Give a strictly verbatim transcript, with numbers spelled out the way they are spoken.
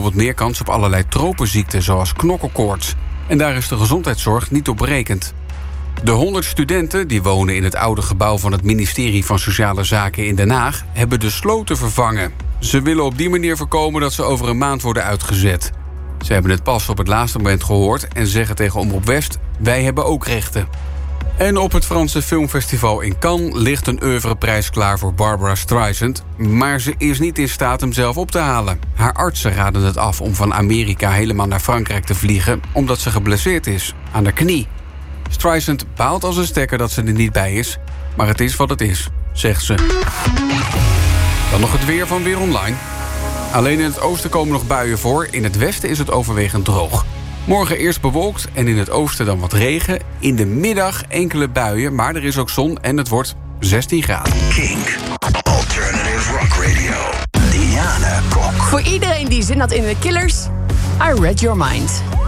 bijvoorbeeld meer kans op allerlei tropenziekten zoals knokkelkoorts. En daar is de gezondheidszorg niet op berekend. De honderd studenten die wonen in het oude gebouw van het ministerie van Sociale Zaken in Den Haag hebben de sloten vervangen. Ze willen op die manier voorkomen dat ze over een maand worden uitgezet. Ze hebben het pas op het laatste moment gehoord en zeggen tegen Omroep West: wij hebben ook rechten. En op het Franse filmfestival in Cannes ligt een oeuvreprijs klaar voor Barbra Streisand, maar ze is niet in staat hem zelf op te halen. Haar artsen raden het af om van Amerika helemaal naar Frankrijk te vliegen, omdat ze geblesseerd is aan de knie. Streisand baalt als een stekker dat ze er niet bij is, maar het is wat het is, zegt ze. Dan nog het weer van Weer Online. Alleen in het oosten komen nog buien voor, in het westen is het overwegend droog. Morgen eerst bewolkt en in het oosten dan wat regen. In de middag enkele buien, maar er is ook zon en het wordt zestien graden. Kink, Alternative Rock Radio. Diana Kok. Voor iedereen die zin had in de Killers, I Read Your Mind.